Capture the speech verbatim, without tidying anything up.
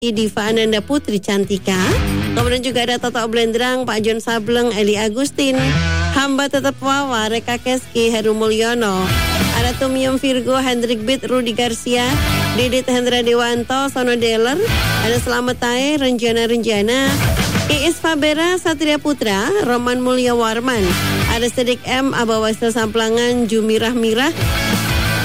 Diva Ananda Putri Cantika. Kemudian juga ada Toto Blendrang, Pak John Sableng, Eli Agustin, Hamba Tetap Wawa, Reka Keski, Heru Mulyono. Ada Tumium Virgo, Hendrik Bit, Rudi Garcia, Didit Hendra Dewanto, Sono Deller. Ada Selamat Tae, Renjana Renjana, Iis Fabera, Satria Putra, Roman Mulya Warman. Ada Sedik M, Abah Wasta Samplangan, Jumirah Mirah,